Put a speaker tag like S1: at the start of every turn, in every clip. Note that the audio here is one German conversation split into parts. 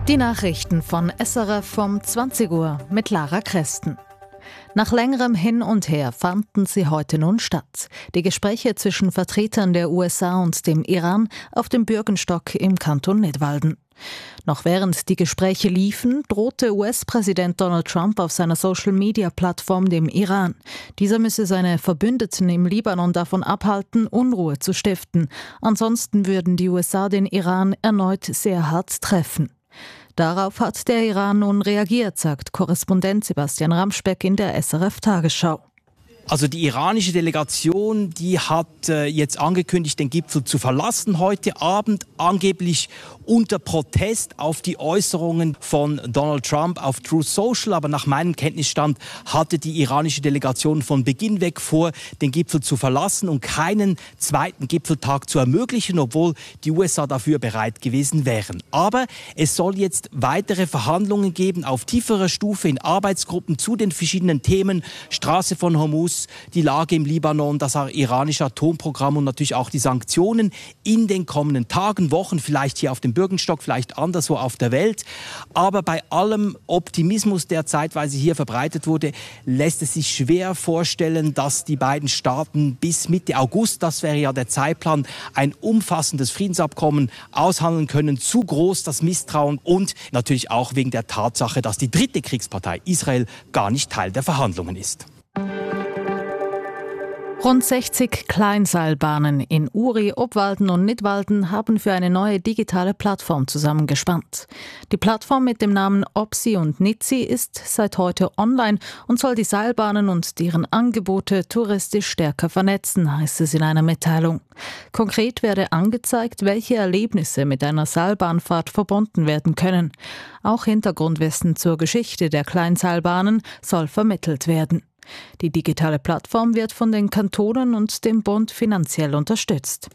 S1: Die Nachrichten von SRF um 20 Uhr mit Lara Kresten. Nach längerem Hin und Her fanden sie heute nun statt. Die Gespräche zwischen Vertretern der USA und dem Iran auf dem Bürgenstock im Kanton Nidwalden. Noch während die Gespräche liefen, drohte US-Präsident Donald Trump auf seiner Social-Media-Plattform dem Iran. Dieser müsse seine Verbündeten im Libanon davon abhalten, Unruhe zu stiften. Ansonsten würden die USA den Iran erneut sehr hart treffen. Darauf hat der Iran nun reagiert, sagt Korrespondent Sebastian Ramspeck in der SRF-Tagesschau.
S2: Also die iranische Delegation, die hat jetzt angekündigt, den Gipfel zu verlassen heute Abend, angeblich unter Protest auf die Äußerungen von Donald Trump auf Truth Social. Aber nach meinem Kenntnisstand hatte die iranische Delegation von Beginn weg vor, den Gipfel zu verlassen und keinen zweiten Gipfeltag zu ermöglichen, obwohl die USA dafür bereit gewesen wären. Aber es soll jetzt weitere Verhandlungen geben auf tieferer Stufe in Arbeitsgruppen zu den verschiedenen Themen, Straße von Hormuz, die Lage im Libanon, das iranische Atomprogramm und natürlich auch die Sanktionen in den kommenden Tagen, Wochen, vielleicht hier auf dem Bürgenstock, vielleicht anderswo auf der Welt. Aber bei allem Optimismus, der zeitweise hier verbreitet wurde, lässt es sich schwer vorstellen, dass die beiden Staaten bis Mitte August, das wäre ja der Zeitplan, ein umfassendes Friedensabkommen aushandeln können. Zu groß das Misstrauen und natürlich auch wegen der Tatsache, dass die dritte Kriegspartei Israel gar nicht Teil der Verhandlungen ist.
S1: Rund 60 Kleinseilbahnen in Uri, Obwalden und Nidwalden haben für eine neue digitale Plattform zusammengespannt. Die Plattform mit dem Namen Opsi und Nitsi ist seit heute online und soll die Seilbahnen und deren Angebote touristisch stärker vernetzen, heißt es in einer Mitteilung. Konkret werde angezeigt, welche Erlebnisse mit einer Seilbahnfahrt verbunden werden können. Auch Hintergrundwissen zur Geschichte der Kleinseilbahnen soll vermittelt werden. Die digitale Plattform wird von den Kantonen und dem Bund finanziell unterstützt.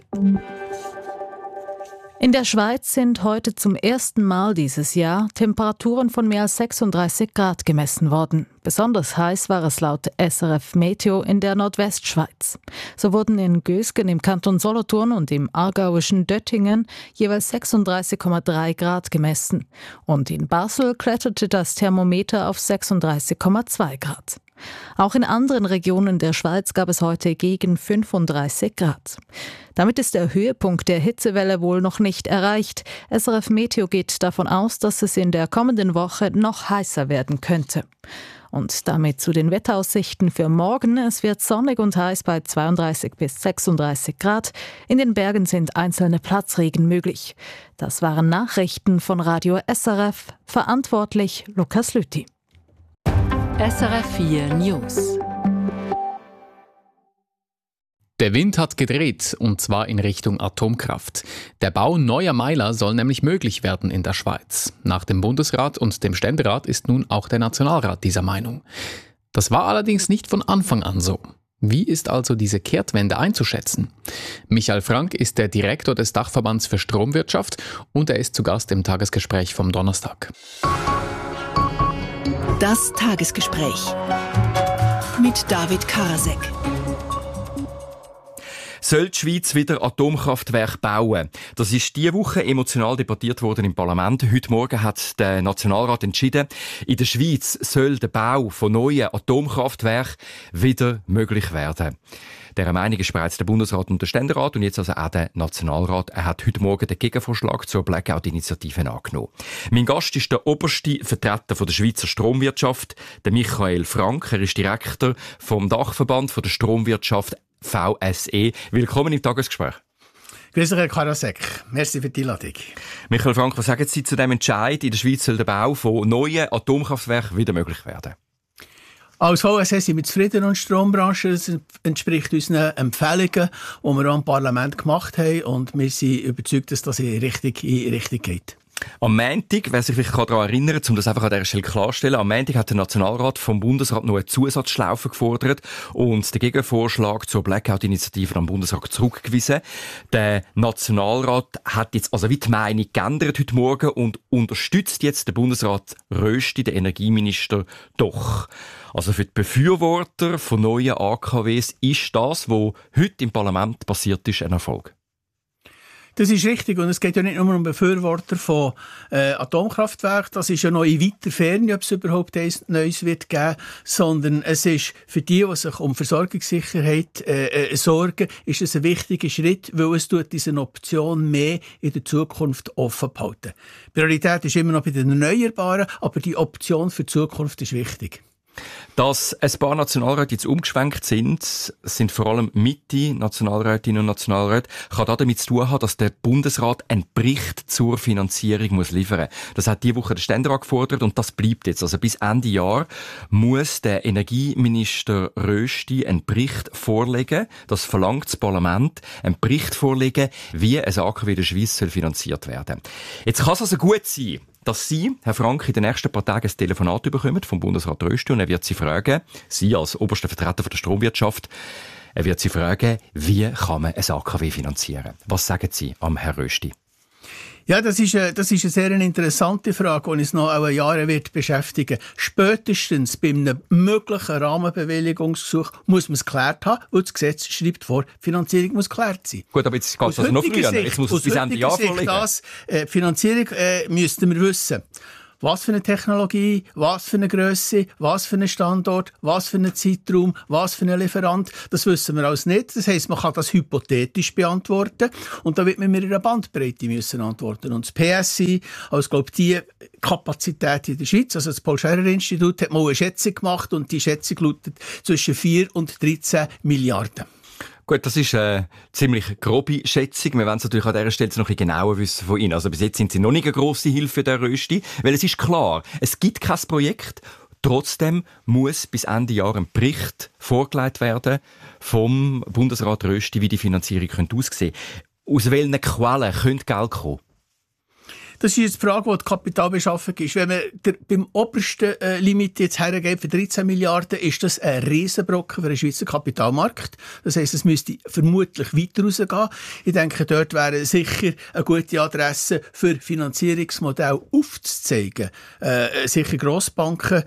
S1: In der Schweiz sind heute zum ersten Mal dieses Jahr Temperaturen von mehr als 36 Grad gemessen worden. Besonders heiß war es laut SRF Meteo in der Nordwestschweiz. So wurden in Gösgen im Kanton Solothurn und im aargauischen Döttingen jeweils 36,3 Grad gemessen. Und in Basel kletterte das Thermometer auf 36,2 Grad. Auch in anderen Regionen der Schweiz gab es heute gegen 35 Grad. Damit ist der Höhepunkt der Hitzewelle wohl noch nicht erreicht. SRF Meteo geht davon aus, dass es in der kommenden Woche noch heißer werden könnte. Und damit zu den Wetteraussichten für morgen. Es wird sonnig und heiß bei 32 bis 36 Grad. In den Bergen sind einzelne Platzregen möglich. Das waren Nachrichten von Radio SRF. Verantwortlich Lukas Lüthi.
S3: SRF 4 News.
S4: Der Wind hat gedreht, und zwar in Richtung Atomkraft. Der Bau neuer Meiler soll nämlich möglich werden in der Schweiz. Nach dem Bundesrat und dem Ständerat ist nun auch der Nationalrat dieser Meinung. Das war allerdings nicht von Anfang an so. Wie ist also diese Kehrtwende einzuschätzen? Michael Frank ist der Direktor des Dachverbands für Stromwirtschaft und er ist zu Gast im Tagesgespräch vom Donnerstag.
S3: Das Tagesgespräch mit David Karasek.
S5: Soll die Schweiz wieder Atomkraftwerke bauen? Das ist diese Woche emotional debattiert worden im Parlament. Heute Morgen hat der Nationalrat entschieden, in der Schweiz soll der Bau von neuen Atomkraftwerken wieder möglich werden. Dieser Meinung ist bereits der Bundesrat und der Ständerat und jetzt also auch der Nationalrat. Er hat heute Morgen den Gegenvorschlag zur Blackout-Initiative angenommen. Mein Gast ist der oberste Vertreter von der Schweizer Stromwirtschaft, der Michael Frank. Er ist Direktor vom Dachverband von der Stromwirtschaft VSE. Willkommen im Tagesgespräch.
S6: Grüß euch, Herr Karasek. Merci für die Einladung.
S5: Michael Frank, was sagen Sie zu dem Entscheid, in der Schweiz soll der Bau von neuen Atomkraftwerken wieder möglich werden?
S6: Als VSE sind wir zufrieden und die Strombranche. Das entspricht unseren Empfehlungen, die wir auch im Parlament gemacht haben. Und wir sind überzeugt, dass das in die Richtung geht.
S5: Am Montag, wer sich vielleicht daran erinnert, um das einfach an dieser Stelle klarzustellen, am Montag hat der Nationalrat vom Bundesrat noch eine Zusatzschlaufe gefordert und den Gegenvorschlag zur Blackout-Initiative am Bundesrat zurückgewiesen. Der Nationalrat hat jetzt also wie die Meinung geändert heute Morgen und unterstützt jetzt den Bundesrat Rösti, den Energieminister, doch. Also für die Befürworter von neuen AKWs ist das, was heute im Parlament passiert ist, ein Erfolg.
S6: Das ist richtig. Und es geht ja nicht nur um Befürworter von Atomkraftwerken. Das ist ja noch in weiter Ferne, ob es überhaupt eins Neues wird geben, sondern es ist für die sich um Versorgungssicherheit sorgen, ist es ein wichtiger Schritt, weil es diese Option mehr in der Zukunft offen behalten. Priorität ist immer noch bei den Erneuerbaren, aber die Option für die Zukunft ist wichtig.
S5: Dass ein paar Nationalräte jetzt umgeschwenkt sind vor allem Mitte-Nationalrätinnen und Nationalräte, kann damit zu tun haben, dass der Bundesrat einen Bericht zur Finanzierung liefern muss. Das hat diese Woche der Ständerat gefordert und das bleibt jetzt. Also bis Ende Jahr muss der Energieminister Rösti einen Bericht vorlegen, das verlangt das Parlament, einen Bericht vorlegen, wie ein AKW der Schweiz finanziert werden soll. Jetzt kann es also gut sein, dass Sie, Herr Frank, in den nächsten paar Tagen ein Telefonat bekommen vom Bundesrat Rösti und er wird Sie fragen, Sie als oberster Vertreter der Stromwirtschaft, er wird Sie fragen, wie kann man ein AKW finanzieren? Was sagen Sie am Herrn Rösti?
S6: Ja, das ist eine sehr interessante Frage, die uns noch ein Jahre wird beschäftigen. Spätestens bei einem möglichen Rahmenbewilligungsgesuch muss man es geklärt haben, weil das Gesetz schreibt vor, die Finanzierung muss geklärt sein.
S5: Gut, aber jetzt geht es also noch früher. Jetzt muss es bis Ende Jahr vorliegen.
S6: Die Finanzierung müssten wir wissen. Was für eine Technologie, was für eine Grösse, was für einen Standort, was für einen Zeitraum, was für einen Lieferant, das wissen wir alles nicht. Das heisst, man kann das hypothetisch beantworten und da wird man mit einer Bandbreite müssen antworten. Und das PSI, also glaube die Kapazität in der Schweiz, also das Paul-Scherrer-Institut, hat mal eine Schätzung gemacht und die Schätzung lautet zwischen 4 und 13 Milliarden.
S5: Gut, das ist eine ziemlich grobe Schätzung. Wir wollen es natürlich an dieser Stelle noch ein bisschen genauer wissen von Ihnen. Also bis jetzt sind Sie noch nicht eine grosse Hilfe für den Rösti, weil es ist klar, es gibt kein Projekt. Trotzdem muss bis Ende Jahr ein Bericht vorgelegt werden vom Bundesrat Rösti, wie die Finanzierung aussehen könnte. Aus welchen Quellen könnte Geld kommen?
S6: Das ist jetzt die Frage, die die Kapitalbeschaffung ist. Wenn man beim obersten Limit jetzt hergeht für 13 Milliarden, ist das ein Riesenbrocken für den Schweizer Kapitalmarkt. Das heisst, es müsste vermutlich weiter rausgehen. Ich denke, dort wäre sicher eine gute Adresse für Finanzierungsmodelle aufzuzeigen. Sicher Grossbanken,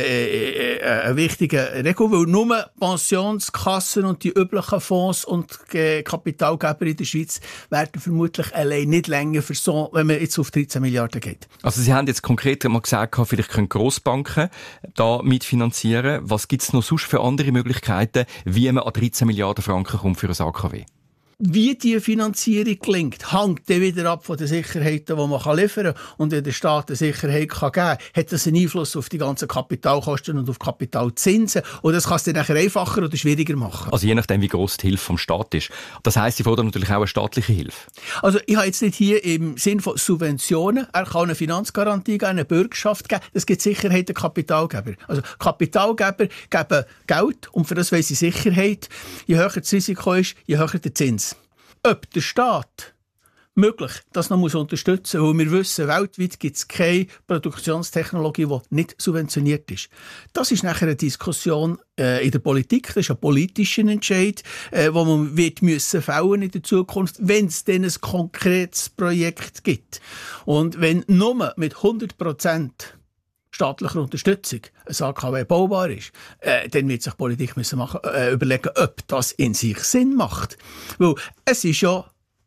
S6: eine wichtige Regel, weil nur Pensionskassen und die üblichen Fonds und Kapitalgeber in der Schweiz werden vermutlich allein nicht länger für so, wenn man jetzt auf 13 Milliarden geht. Also
S5: Sie haben jetzt konkret mal gesagt, vielleicht können Grossbanken da mitfinanzieren. Was gibt es noch sonst für andere Möglichkeiten, wie man an 13 Milliarden Franken kommt für ein AKW? Wie die Finanzierung gelingt, hängt dann wieder ab von den Sicherheiten, die man liefern kann. Und wenn der Staat eine Sicherheit geben kann, hat das einen Einfluss auf die ganzen Kapitalkosten und auf Kapitalzinsen. Und das kann es dann nachher einfacher oder schwieriger machen. Also je nachdem, wie gross die Hilfe vom Staat ist. Das heisst, Sie fordern natürlich auch eine staatliche Hilfe. Also ich habe jetzt nicht hier im Sinn von Subventionen. Er kann eine Finanzgarantie geben, eine Bürgschaft geben. Es gibt Sicherheit der Kapitalgeber. Also Kapitalgeber geben Geld und für das wollen sie Sicherheit. Je höher das Risiko ist, je höher der Zins. Ob der Staat möglich das noch unterstützen muss, weil wir wissen, weltweit gibt es keine Produktionstechnologie, die nicht subventioniert ist. Das ist nachher eine Diskussion in der Politik, das ist ein politischer Entscheid, wo man wird müssen fällen in der Zukunft, wenn es dann ein konkretes Projekt gibt. Und wenn nur mit 100% staatlicher Unterstützung ein AKW baubar ist, dann wird sich die Politik müssen überlegen, ob das in sich Sinn macht. Weil es ist ja,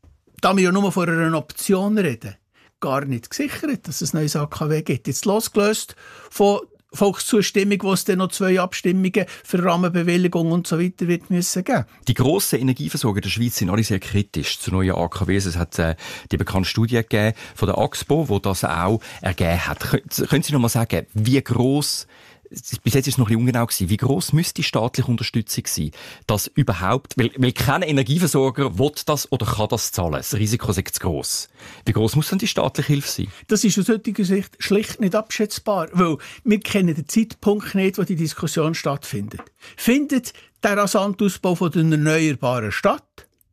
S5: da wir ja nur von einer Option reden, gar nicht gesichert, dass es ein neues AKW gibt. Jetzt losgelöst von Volkszustimmung, wo es dann noch 2 Abstimmungen für Rahmenbewilligung und so weiter wird müssen geben. Die grossen Energieversorger der Schweiz sind alle sehr kritisch zu neuen AKWs. Es hat die bekannte Studie gegeben von der AXPO, die das auch ergeben hat. Können Sie noch mal sagen, wie gross, bis jetzt ist es noch ein bisschen ungenau gewesen, wie gross müsste die staatliche Unterstützung sein, dass überhaupt, weil kein Energieversorger will das oder kann das zahlen. Das Risiko ist zu gross. Wie gross muss denn die staatliche Hilfe sein? Das ist aus heutiger Sicht schlicht nicht abschätzbar, weil wir kennen den Zeitpunkt nicht, wo die Diskussion stattfindet. Findet der rasante Ausbau von den Erneuerbaren statt?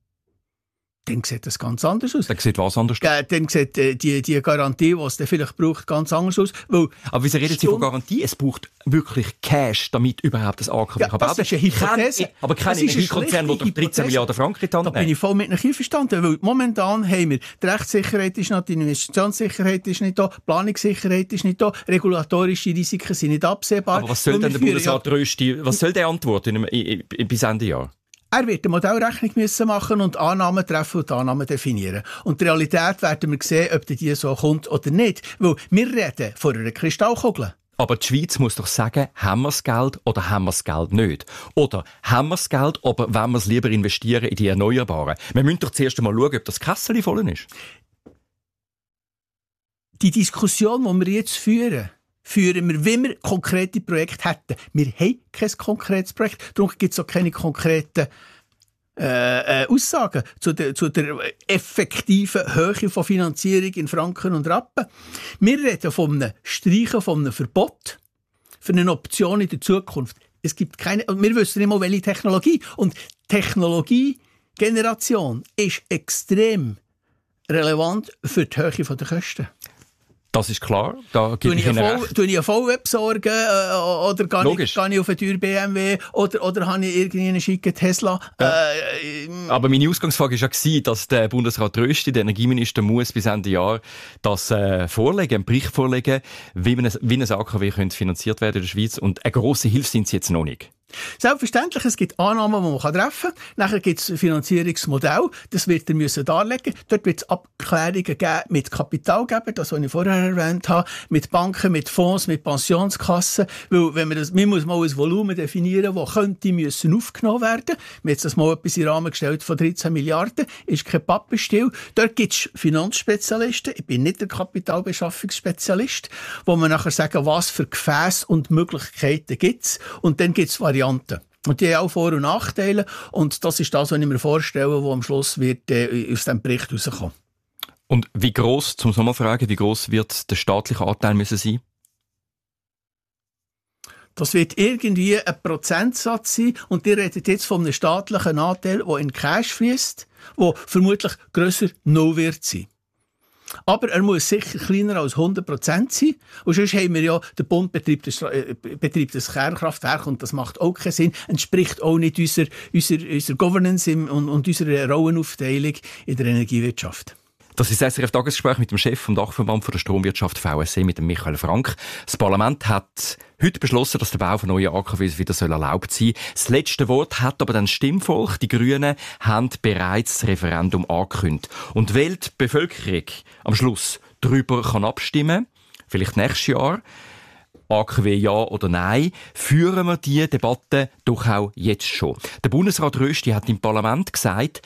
S5: Dann sieht das ganz anders aus. Dann sieht was anders aus? Dann sieht die Garantie, die es dann vielleicht braucht, ganz anders aus. Weil aber wieso reden Sie von Garantie? Es braucht wirklich Cash, damit überhaupt das AKW kann bauen. Das ist eine Hypothese. Aber kein Energiekonzern, der 13 Milliarden Franken in die Hand nimmt. Da bin ich voll mit Ihnen einverstanden. Weil momentan haben wir die Rechtssicherheit ist nicht, die Investitionssicherheit ist nicht da, die Planungssicherheit ist nicht da, regulatorische Risiken sind nicht absehbar. Aber was soll denn der Bundesrat Rösti, was soll der antworten bis Ende Jahr?
S6: Er wird eine Modellrechnung müssen machen und Annahmen treffen und Annahmen definieren. Und die Realität werden wir sehen, ob die so kommt oder nicht. Weil wir reden von einer Kristallkugel.
S5: Aber die Schweiz muss doch sagen, haben wir das Geld oder haben wir das Geld nicht? Oder haben wir das Geld, aber wollen wir es lieber investieren in die Erneuerbaren? Wir müssen doch zuerst einmal schauen, ob das Kässeli voll ist.
S6: Die Diskussion, die wir jetzt führen wir, wie wir konkrete Projekte hätten. Wir haben kein konkretes Projekt, darum gibt es auch keine konkreten Aussagen zu der effektiven Höhe von Finanzierung in Franken und Rappen. Wir reden von einem Streichen, von einem Verbot für eine Option in der Zukunft. Es gibt keine, wir wissen nicht mal, welche Technologie. Und Technologiegeneration ist extrem relevant für die Höhe der Kosten.
S5: Das ist klar, da gebe ich Ihnen recht.
S6: Tue ich eine VW besorgen oder gehe ich auf einen teuren BMW oder habe ich irgendwie einen schicken Tesla?
S5: Ja. Aber meine Ausgangsfrage war ja, dass der Bundesrat Rösti, der Energieminister, muss bis Ende Jahr das vorlegen, einen Bericht vorlegen, wie ein AKW finanziert werden in der Schweiz. Und eine grosse Hilfe sind sie jetzt noch nicht.
S6: Selbstverständlich, es gibt Annahmen, die man treffen kann. Nachher gibt es ein Finanzierungsmodell, das wird er darlegen müssen. Dort wird es Abklärungen geben mit Kapitalgebern, das, was ich vorher erwähnt habe, mit Banken, mit Fonds, mit Pensionskassen. Weil, wenn man muss mal ein Volumen definieren, das könnte aufgenommen werden. Wir haben das mal etwas in den Rahmen gestellt von 13 Milliarden, ist kein Pappenstiel. Dort gibt es Finanzspezialisten, ich bin nicht der Kapitalbeschaffungsspezialist, wo man nachher sagen, was für Gefäße und Möglichkeiten gibt es. Und dann gibt es Varianten. Und die haben auch Vor- und Nachteile. Und das ist das, was ich mir vorstelle, was am Schluss wird, aus diesem Bericht herauskommen.
S5: Und wie gross, zum Sommer fragen, wie gross wird der staatliche Anteil müssen sein?
S6: Das wird irgendwie ein Prozentsatz sein. Und ihr redet jetzt von einem staatlichen Anteil, der in Cash fließt, der vermutlich grösser 0 wird sein. Aber er muss sicher kleiner als 100% sein. Und sonst haben wir ja, der Bund betreibt das Kernkraftwerk und das macht auch keinen Sinn. Entspricht auch nicht unserer Governance und unserer Rollenaufteilung in der Energiewirtschaft.
S5: Das ist das SRF-Tagesgespräch mit dem Chef vom Dachverband der Stromwirtschaft VSE, mit dem Michael Frank. Das Parlament hat heute beschlossen, dass der Bau von neuen AKWs wieder erlaubt sein soll. Das letzte Wort hat aber dann das Stimmvolk. Die Grünen haben bereits das Referendum angekündigt. Und weil die Bevölkerung am Schluss darüber abstimmen kann, vielleicht nächstes Jahr, AKW ja oder nein, führen wir diese Debatte doch auch jetzt schon. Der Bundesrat Rösti hat im Parlament gesagt,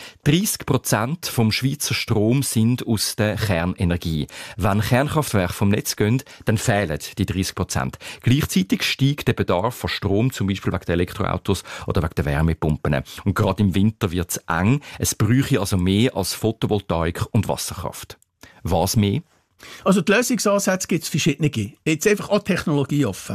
S5: 30% vom Schweizer Strom sind aus der Kernenergie. Wenn Kernkraftwerke vom Netz gehen, dann fehlen die 30%. Gleichzeitig steigt der Bedarf von Strom, zum Beispiel wegen der Elektroautos oder wegen der Wärmepumpen. Und gerade im Winter wird es eng. Es bräuchte also mehr als Photovoltaik und Wasserkraft. Was mehr?
S6: Also die Lösungsansätze gibt es verschiedene. Jetzt einfach auch Technologie offen.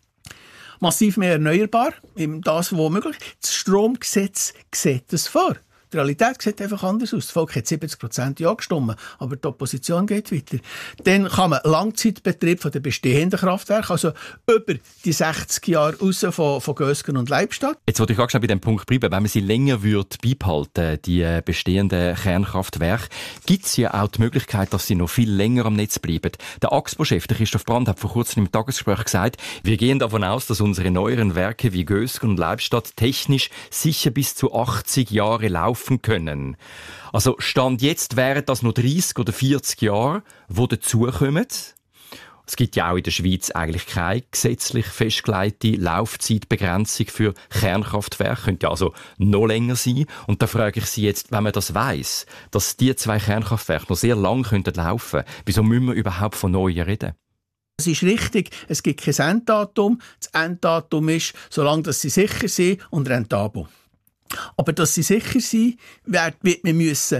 S6: Massiv mehr erneuerbar, das, was möglich ist. Das Stromgesetz sieht das vor. Die Realität sieht einfach anders aus. Das Volk hat 70% Ja gestimmt, aber die Opposition geht weiter. Dann kann man Langzeitbetrieb von den bestehenden Kraftwerken, also über die 60 Jahre raus von Gösgen und Leibstadt.
S5: Jetzt wollte ich auch schon bei dem Punkt bleiben. Wenn man sie länger beibehalten, die bestehenden Kernkraftwerke, gibt es ja auch die Möglichkeit, dass sie noch viel länger am Netz bleiben. Der AXPO-Chef, der Christoph Brand, hat vor kurzem im Tagesgespräch gesagt, wir gehen davon aus, dass unsere neueren Werke wie Gösgen und Leibstadt technisch sicher bis zu 80 Jahre laufen können. Also Stand jetzt wären das noch 30 oder 40 Jahre, die dazukommen. Es gibt ja auch in der Schweiz eigentlich keine gesetzlich festgelegte Laufzeitbegrenzung für Kernkraftwerke. Könnte also noch länger sein. Und da frage ich Sie jetzt, wenn man das weiss, dass die 2 Kernkraftwerke noch sehr lang laufen könnten, wieso müssen wir überhaupt von neuen reden?
S6: Es ist richtig, es gibt kein Enddatum. Das Enddatum ist, solange sie sicher sind und rentabel. Aber dass sie sicher sind, wird man müssen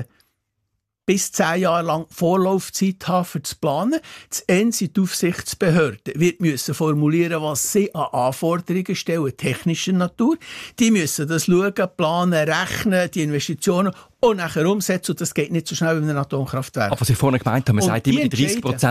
S6: bis 10 Jahre lang Vorlaufzeit haben, für zu planen. Das ENSI, die Aufsichtsbehörde, wird müssen formulieren, was sie an Anforderungen stellen, technischer Natur. Die müssen das schauen, planen, rechnen, die Investitionen und nachher umsetzen. Und das geht nicht so schnell wie einem Atomkraftwerk.
S5: Aber was ich vorhin gemeint habe, man sagt immer, die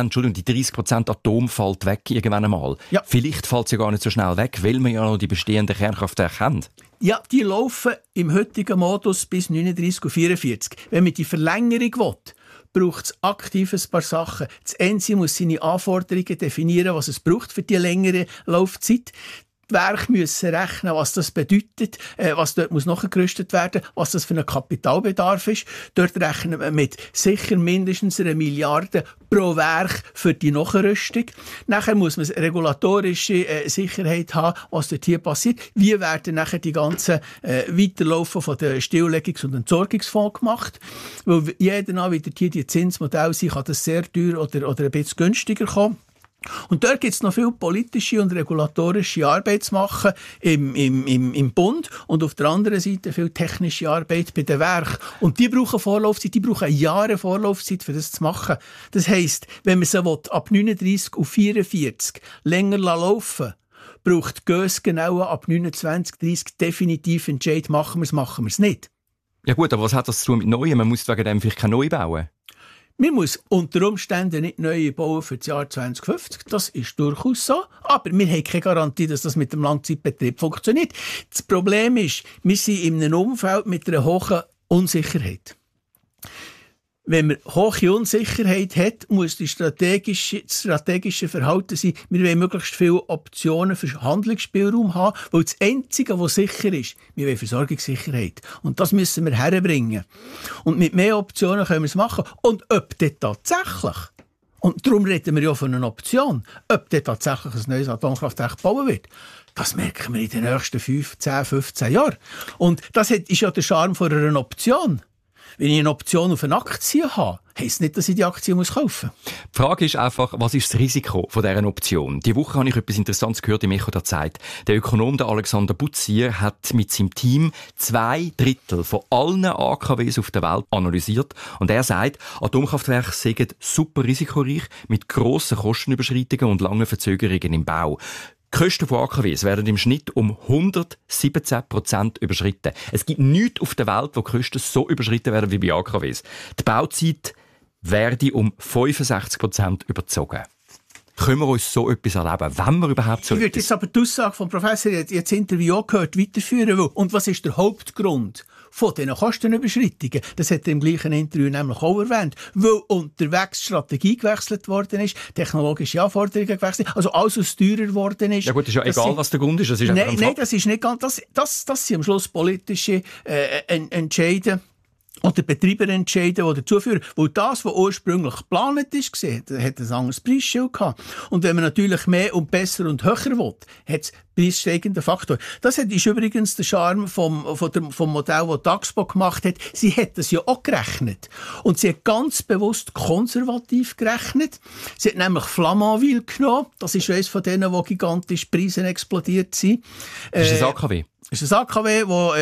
S5: 30% Atom fällt weg irgendwann einmal.
S6: Ja.
S5: Vielleicht fällt sie gar nicht so schnell weg, weil wir ja noch die bestehenden Kernkraftwerke haben.
S6: Ja, die laufen im heutigen Modus bis 39 und 44. Wenn man die Verlängerung will, braucht es aktiv ein paar Sachen. Das ENSI muss seine Anforderungen definieren, was es braucht für die längere Laufzeit. Werke müssen rechnen, was das bedeutet, was dort muss nachgerüstet werden, was das für ein Kapitalbedarf ist. Dort rechnen wir mit sicher mindestens 1 Milliarde pro Werk für die Nachrüstung. Nachher muss man regulatorische Sicherheit haben, was dort hier passiert. Wie werden nachher die ganzen Weiterlaufen von der Stilllegungs- und Entsorgungsfonds gemacht? Weil jeder wieder hier die Zinsmodelle sind, kann das sehr teuer oder ein bisschen günstiger kommen. Und dort gibt es noch viel politische und regulatorische Arbeit zu machen im Bund und auf der anderen Seite viel technische Arbeit bei den Werken. Und die brauchen Vorlaufzeit, die brauchen Jahre Vorlaufzeit, für das zu machen. Das heisst, wenn man sie ab 39 auf 44 länger laufen lässt, braucht Gös genau ab 29, 30 definitiv Entscheid, machen wir es nicht.
S5: Ja gut, aber was hat das zu tun mit Neuen? Man muss wegen dem vielleicht kein Neu bauen.
S6: Man muss unter Umständen nicht neue bauen für das Jahr 2050. Das ist durchaus so. Aber wir haben keine Garantie, dass das mit dem Langzeitbetrieb funktioniert. Das Problem ist, wir sind in einem Umfeld mit einer hohen Unsicherheit. Wenn man hohe Unsicherheit hat, muss das strategische Verhalten sein, wir wollen möglichst viele Optionen für Handlungsspielraum haben, weil das Einzige, was sicher ist, wir wollen Versorgungssicherheit. Und das müssen wir herbringen. Und mit mehr Optionen können wir es machen. Und ob das tatsächlich, und darum reden wir ja von einer Option, ob das tatsächlich ein neues Atomkraftwerk bauen wird, das merken wir in den nächsten 5, 10, 15 Jahren. Und das ist ja der Charme von einer Option. Wenn ich eine Option auf eine Aktie habe, heisst nicht, dass ich die Aktie kaufen muss.
S5: Die Frage ist einfach, was ist das Risiko von dieser Option? Die Woche habe ich etwas Interessantes gehört im Echo der Zeit. Der Ökonom der Alexander Butzier hat mit seinem Team 2/3 von allen AKWs auf der Welt analysiert. Und er sagt, Atomkraftwerke seien super risikoreich mit grossen Kostenüberschreitungen und langen Verzögerungen im Bau. Die Kosten von AKWs werden im Schnitt um 117% überschritten. Es gibt nichts auf der Welt, wo die Kosten so überschritten werden wie bei AKWs. Die Bauzeit werde um 65% überzogen. Können wir uns so etwas erleben, wenn wir überhaupt so
S6: etwas... Ich würde jetzt aber die Aussage vom Professor jetzt das Interview auch gehört, weiterführen. Und was ist der Hauptgrund von diesen Kostenüberschreitungen? Das hat er im gleichen Interview nämlich auch erwähnt. Weil unterwegs die Strategie gewechselt worden ist, technologische Anforderungen gewechselt, also alles was teurer worden ist.
S5: Ja gut, ist ja egal, was der Grund ist. Das ist
S6: nein, das ist nicht ganz... Das sind am Schluss politische Entscheide oder Betreiberentscheide, die dazu führen. Weil das, was ursprünglich geplant ist, hat ein anderes Preisschild gehabt. Und wenn man natürlich mehr und besser und höher will, hat es preissteigenden Faktor. Das ist übrigens der Charme vom Modell, das Taxpo gemacht hat. Sie hat das ja auch gerechnet. Und sie hat ganz bewusst konservativ gerechnet. Sie hat nämlich Flamanville genommen. Das ist eines von denen, wo gigantisch Preise explodiert sind.
S5: Das ist ein AKW.
S6: Das ist ein AKW,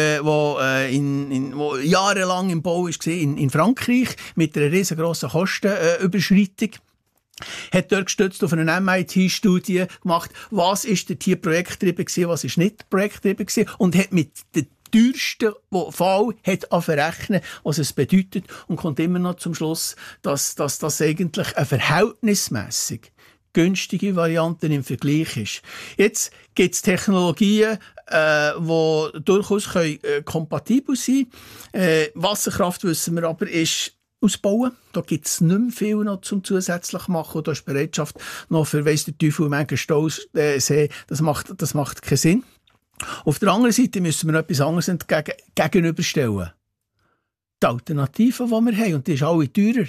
S6: wo jahrelang im Bau war in Frankreich mit einer riesengroßen Kostenüberschreitung. Hat dort gestützt auf eine MIT-Studie gemacht, was ist dort hier projektgetrieben gewesen, was ist nicht projektgetrieben gewesen, und hat mit der teuersten Fall verrechnen, was es bedeutet, und kommt immer noch zum Schluss, dass das eigentlich eine verhältnismäßig günstige Variante im Vergleich ist. Jetzt gibt es Technologien, die durchaus kompatibel sein können. Wasserkraft, wissen wir aber, ist ausbauen. Da gibt es nicht mehr viel noch zum zusätzlich machen. Und da ist Bereitschaft noch für weiss der Teufel Menge Staus sehen. Das macht keinen Sinn. Auf der anderen Seite müssen wir noch etwas anderes gegenüberstellen. Die Alternativen, die wir haben, und die ist alle teurer.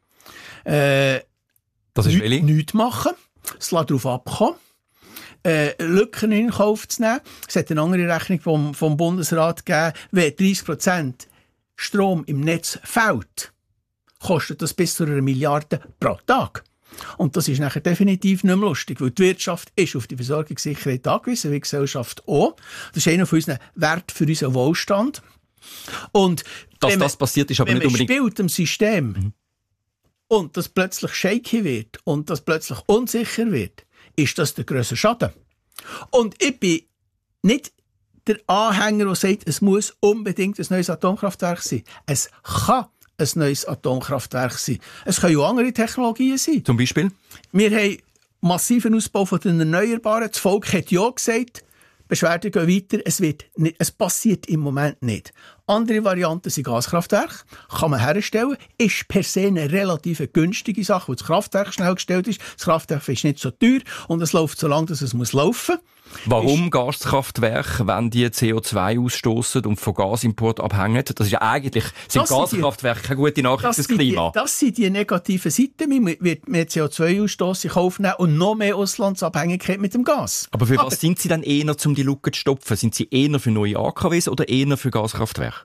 S5: Das ist
S6: nichts machen, es lässt darauf abkommen, Lücken in Kauf zu nehmen. Es hat eine andere Rechnung vom Bundesrat gegeben, wenn 30% Strom im Netz fehlt, kostet das bis zu 1 Milliarde pro Tag. Und das ist nachher definitiv nicht mehr lustig, weil die Wirtschaft ist auf die Versorgungssicherheit angewiesen, wie die Gesellschaft auch. Das ist einer von unseren Werten für unseren Wohlstand. Und
S5: dass das passiert, ist aber nicht unbedingt...
S6: Wenn man spielt im System, und das plötzlich shaky wird und das plötzlich unsicher wird, ist das der grösste Schaden. Und ich bin nicht der Anhänger, der sagt, es muss unbedingt ein neues Atomkraftwerk sein. Es kann ein neues Atomkraftwerk sein. Es können auch andere Technologien sein.
S5: Zum Beispiel?
S6: Wir haben massiven Ausbau von den Erneuerbaren. Das Volk hat ja gesagt, Beschwerden gehen weiter. Es passiert im Moment nicht. Andere Varianten sind Gaskraftwerke, kann man herstellen, ist per se eine relativ günstige Sache, weil das Kraftwerk schnell gestellt ist. Das Kraftwerk ist nicht so teuer und es läuft so lange, dass es laufen muss.
S5: Warum Gaskraftwerke, wenn die CO2 ausstoßen und von Gasimport abhängen? Das ist ja eigentlich, sind Gaskraftwerke keine gute Nachricht fürs Klima.
S6: Das sind die negativen Seiten. Man wird mehr CO2-Ausstoß in Kauf nehmen und noch mehr Auslandsabhängigkeit mit dem Gas.
S5: Aber für was sind Sie dann eher, um die Lücke zu stopfen? Sind Sie eher für neue AKWs oder eher für Gaskraftwerke?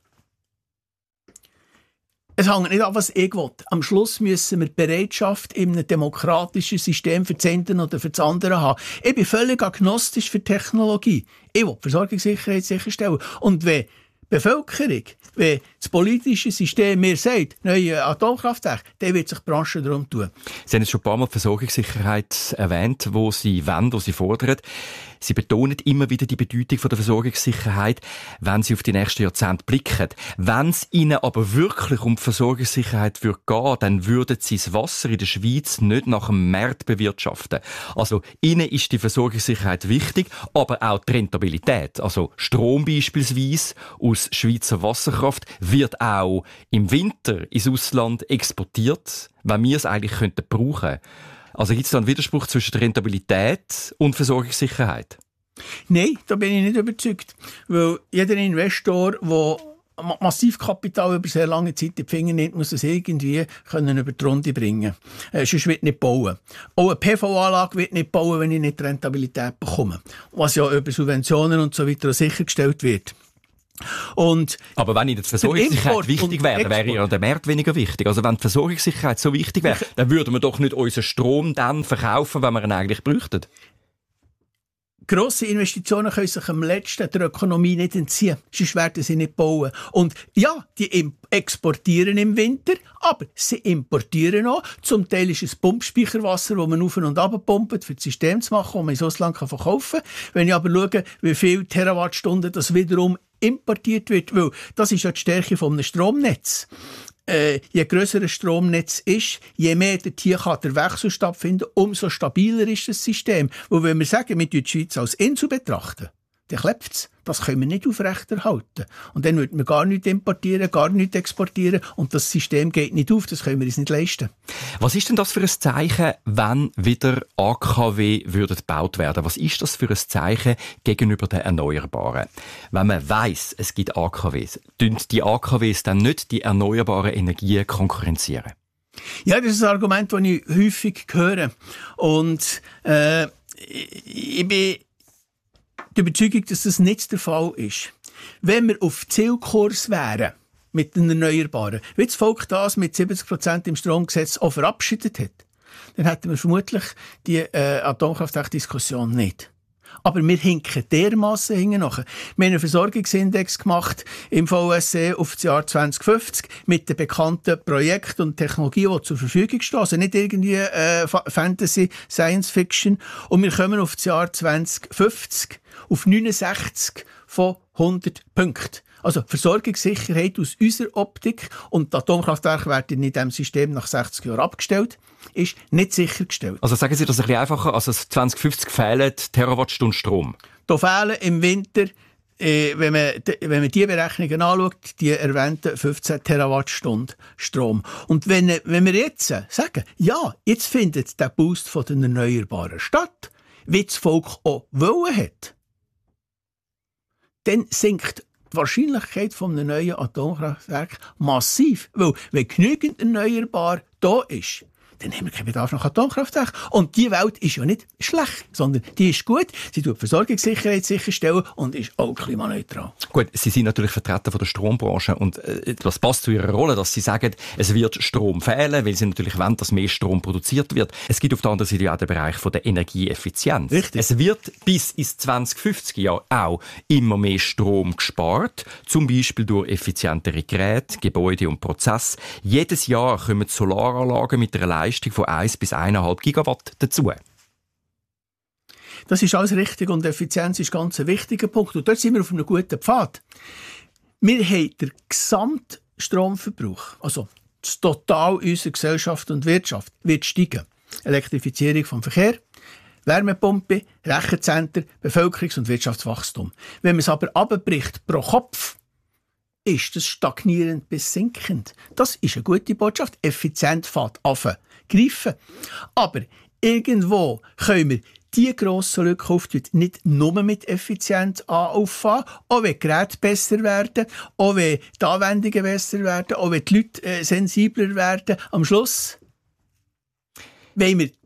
S6: Es hängt nicht an, was ich will. Am Schluss müssen wir die Bereitschaft in einem demokratischen System für das eine oder für das andere haben. Ich bin völlig agnostisch für Technologie. Ich will die Versorgungssicherheit sicherstellen. Und wenn die Bevölkerung, wenn das politische System mir sagt, neue Atomkraftwerke, dann wird sich die Branche darum tun.
S5: Sie haben jetzt schon ein paar Mal die Versorgungssicherheit erwähnt, wo Sie wollen, wo Sie fordern. Sie betonen immer wieder die Bedeutung von der Versorgungssicherheit, wenn Sie auf die nächsten Jahrzehnte blicken. Wenn es Ihnen aber wirklich um die Versorgungssicherheit gehen würde, dann würden Sie das Wasser in der Schweiz nicht nach dem Markt bewirtschaften. Also Ihnen ist die Versorgungssicherheit wichtig, aber auch die Rentabilität. Also Strom beispielsweise aus Schweizer Wasserkraft wird auch im Winter ins Ausland exportiert, wenn wir es eigentlich brauchen könnten. Also gibt es da einen Widerspruch zwischen der Rentabilität und Versorgungssicherheit?
S6: Nein, da bin ich nicht überzeugt. Weil jeder Investor, der Massivkapital über sehr lange Zeit in die Finger nimmt, muss es irgendwie über die Runde bringen. Sonst wird nicht bauen. Auch eine PV-Anlage wird nicht bauen, wenn ich nicht die Rentabilität bekomme. Was ja über Subventionen und so weiter sichergestellt wird.
S5: Aber wenn Ihnen die Versorgungssicherheit wichtig wäre, wäre ja der Markt weniger wichtig. Also wenn die Versorgungssicherheit so wichtig wäre, dann würden wir doch nicht unseren Strom dann verkaufen, wenn wir ihn eigentlich bräuchten.
S6: Grosse Investitionen können sich am letzten der Ökonomie nicht entziehen. Sonst werden sie nicht bauen. Und ja, die exportieren im Winter, aber sie importieren auch. Zum Teil ist es Pumpspeicherwasser, das man auf und ab pumpt, für das System zu machen, das man ins Ausland verkaufen kann. Wenn ich aber schaue, wie viele Terawattstunden das wiederum importiert wird, weil das ist ja die Stärke eines Stromnetzes. Je grösser ein Stromnetz ist, je mehr hier kann der Wechsel stattfinden, umso stabiler ist das System. Und wenn wir sagen, wir die Schweiz als Insel betrachten, dann klebt es. Das können wir nicht aufrechterhalten. Und dann würden wir gar nichts importieren, gar nichts exportieren und das System geht nicht auf, das können wir uns nicht leisten.
S5: Was ist denn das für ein Zeichen, wenn wieder AKW gebaut werden? Was ist das für ein Zeichen gegenüber den Erneuerbaren? Wenn man weiss, es gibt AKWs, tun die AKWs dann nicht die erneuerbaren Energien konkurrenzieren?
S6: Ja, das ist ein Argument, das ich häufig höre. Und ich bin die Überzeugung, dass das nicht der Fall ist. Wenn wir auf Zielkurs wären mit den Erneuerbaren, wie das Volk das mit 70% im Stromgesetz auch verabschiedet hat, dann hätten wir vermutlich die Atomkraftwerk-Diskussion nicht. Aber wir hinken dermassen hinten nach. Wir haben einen Versorgungsindex gemacht im VSC auf das Jahr 2050 mit den bekannten Projekten und Technologien, die zur Verfügung stehen. Also nicht irgendwie Fantasy, Science Fiction. Und wir kommen auf das Jahr 2050 auf 69 von 100 Punkten. Also Versorgungssicherheit aus unserer Optik und die Atomkraftwerke werden in diesem System nach 60 Jahren abgestellt, ist nicht sichergestellt.
S5: Also sagen Sie das ein bisschen einfacher, also 2050 fehlen Terawattstunden Strom?
S6: Da fehlen im Winter, wenn man die Berechnungen anschaut, die erwähnten 15 Terawattstunden Strom. Und wenn wir jetzt sagen, ja, jetzt findet der Boost von den Erneuerbaren statt, wie das Volk auch wollen hat, dann sinkt die Wahrscheinlichkeit von einem neuen Atomkraftwerk massiv. Weil, wenn genügend erneuerbar da ist, dann haben wir keinen Bedarf nach Atomkraftwerk. Und die Welt ist ja nicht schlecht, sondern die ist gut. Sie tut Versorgungssicherheit sicherstellen und ist auch klimaneutral.
S5: Gut, Sie sind natürlich Vertreter von der Strombranche und das passt zu Ihrer Rolle, dass Sie sagen, es wird Strom fehlen, weil Sie natürlich wollen, dass mehr Strom produziert wird. Es gibt auf der anderen Seite auch den Bereich von der Energieeffizienz.
S6: Richtig.
S5: Es wird bis ins 2050 Jahr auch immer mehr Strom gespart, zum Beispiel durch effizientere Geräte, Gebäude und Prozesse. Jedes Jahr kommen Solaranlagen mit einer Leistung von 1 bis 1,5 Gigawatt dazu.
S6: Das ist alles richtig und Effizienz ist ganz ein wichtiger Punkt. Und dort sind wir auf einem guten Pfad. Wir haben den Gesamtstromverbrauch, also das Total unserer Gesellschaft und Wirtschaft, wird steigen. Elektrifizierung vom Verkehr, Wärmepumpe, Rechenzentren, Bevölkerungs- und Wirtschaftswachstum. Wenn man es aber abbricht pro Kopf, ist das stagnierend bis sinkend. Das ist eine gute Botschaft. Effizient fährt an greifen. Aber irgendwo können wir die grossen Lücke nicht nur mit Effizienz auffahren, auch wenn die Geräte besser werden, auch wenn die Anwendungen besser werden, auch wenn die Leute sensibler werden. Am Schluss wollen wir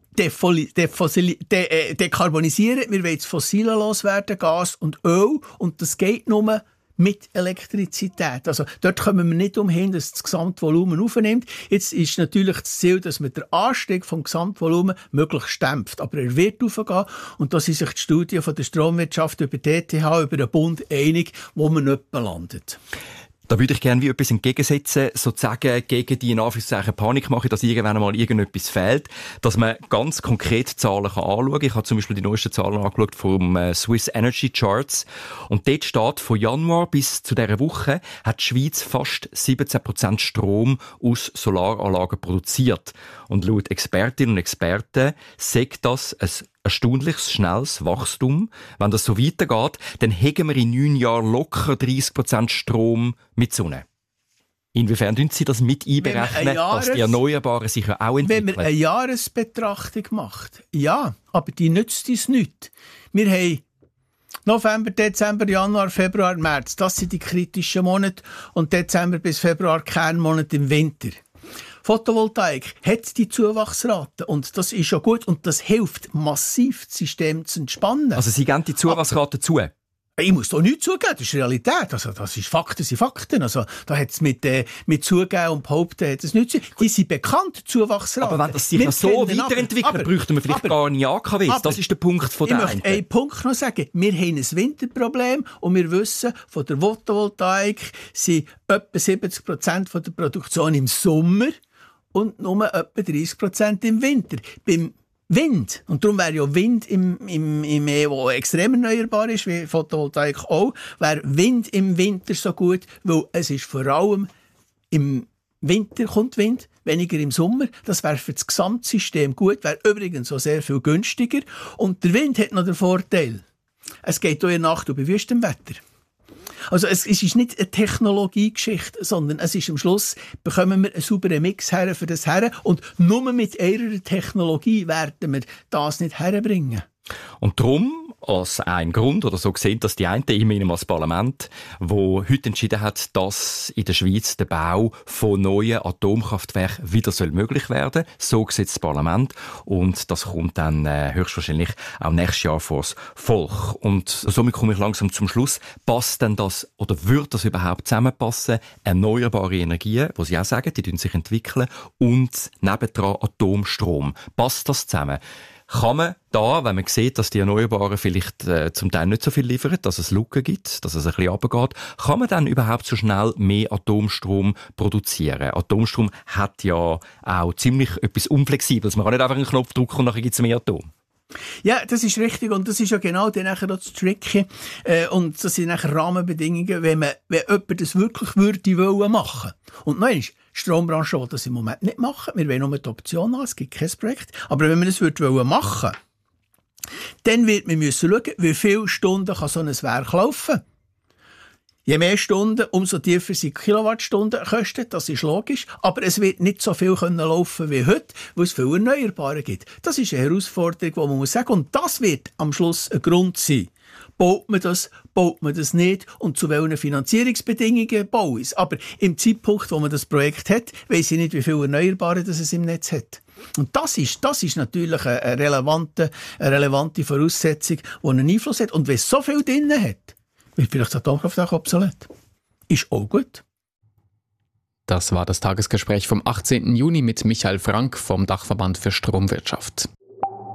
S6: dekarbonisieren, wir wollen das Fossile loswerden, Gas und Öl, und das geht nur mit Elektrizität. Also dort kommen wir nicht umhin, dass das Gesamtvolumen aufnimmt. Jetzt ist natürlich das Ziel, dass man den Anstieg vom Gesamtvolumen möglichst dämpft. Aber er wird aufgehen, und da sind sich die Studien von der Stromwirtschaft über die ETH, über den Bund einig, wo man nicht landet.
S5: Da würde ich gerne wie etwas entgegensetzen, sozusagen gegen die in Anführungszeichen Panikmache, dass irgendwann einmal irgendetwas fehlt, dass man ganz konkret Zahlen anschauen kann. Ich habe zum Beispiel die neuesten Zahlen angeschaut vom Swiss Energy Charts, und dort steht, von Januar bis zu dieser Woche hat die Schweiz fast 17% Strom aus Solaranlagen produziert. Und laut Expertinnen und Experten sagt das ein erstaunliches, schnelles Wachstum. Wenn das so weitergeht, dann haben wir in 9 Jahren locker 30% Strom mit Sonne. Inwiefern tun Sie das mit einberechnen, dass die Erneuerbaren sich ja auch entwickeln?
S6: Wenn man eine Jahresbetrachtung macht, ja, aber die nützt uns nichts. Wir haben November, Dezember, Januar, Februar, März. Das sind die kritischen Monate. Und Dezember bis Februar Kernmonate im Winter. Photovoltaik hat die Zuwachsrate, und das ist ja gut, und das hilft massiv, das System zu entspannen.
S5: Also Sie geben die Zuwachsrate zu?
S6: Ich muss da nichts zugeben, das ist Realität. Also, das ist Fakten sind Fakten. Also, da hat es mit Zugeben und Behaupten hat es nichts zu tun. Die sind bekannt, Zuwachsraten.
S5: Aber wenn das sich so weiterentwickelt, bräuchten wir vielleicht gar nicht AKWs. Das ist der Punkt von der einen.
S6: Ich möchte einen Punkt noch sagen. Wir haben ein Winterproblem, und wir wissen, von der Photovoltaik sind etwa 70% der Produktion im Sommer und nur etwa 30% im Winter. Beim Wind, und darum wäre ja Wind wo extrem erneuerbar ist, wie Photovoltaik auch, wäre Wind im Winter so gut, weil es ist vor allem im Winter kommt Wind, weniger im Sommer. Das wäre für das Gesamtsystem gut, wäre übrigens auch sehr viel günstiger. Und der Wind hat noch den Vorteil, es geht auch in der Nacht und bei wüstem Wetter. Also es ist nicht eine Technologiegeschichte, sondern es ist am Schluss, bekommen wir einen sauberen Mix her für das her, und nur mit ihrer Technologie werden wir das nicht herbringen.
S5: Und darum, als ein Grund, oder so gesehen, dass die einen immerhin als Parlament, wo heute entschieden hat, dass in der Schweiz der Bau von neuen Atomkraftwerken wieder möglich werden soll. So sieht das Parlament. Und das kommt dann höchstwahrscheinlich auch nächstes Jahr vors Volk. Und somit komme ich langsam zum Schluss. Passt denn das, oder wird das überhaupt zusammenpassen? Erneuerbare Energien, wo Sie auch sagen, die sich entwickeln, und nebendran Atomstrom. Passt das zusammen? Kann man da, wenn man sieht, dass die Erneuerbaren vielleicht zum Teil nicht so viel liefern, dass es Lücken gibt, dass es ein bisschen runtergeht, kann man dann überhaupt so schnell mehr Atomstrom produzieren? Atomstrom hat ja auch ziemlich etwas Unflexibles. Man kann nicht einfach einen Knopf drücken und nachher gibt es mehr Atom.
S6: Ja, das ist richtig, und das ist ja genau dann nachher das Tricky, und das sind nachher Rahmenbedingungen, wenn jemand das wirklich würde machen. Und noch einmal, die Strombranche will das im Moment nicht machen, wir wollen nur die Option haben, es gibt kein Projekt, aber wenn man das machen würde, dann wird man müssen schauen, wie viele Stunden kann so ein Werk laufen. Je mehr Stunden, umso tiefer sind Kilowattstunden kosten, das ist logisch. Aber es wird nicht so viel laufen wie heute, weil es viel Erneuerbare gibt. Das ist eine Herausforderung, die man muss sagen. Und das wird am Schluss ein Grund sein. Baut man das nicht, und zu welchen Finanzierungsbedingungen baue ich es. Aber im Zeitpunkt, wo man das Projekt hat, weiss ich nicht, wie viel Erneuerbare das es im Netz hat. Und das ist natürlich eine relevante Voraussetzung, die einen Einfluss hat. Und wenn es so viel drin hat, wird vielleicht das Atomkraft auch obsolet. Ist auch gut.
S4: Das war das Tagesgespräch vom 18. Juni mit Michael Frank vom Dachverband für Stromwirtschaft.